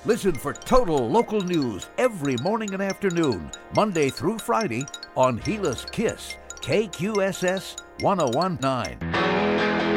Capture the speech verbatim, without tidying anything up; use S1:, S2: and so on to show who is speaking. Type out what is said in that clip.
S1: Listen for total local news every morning and afternoon, Monday through Friday on Gila's Kiss, K Q S S one oh one point nine.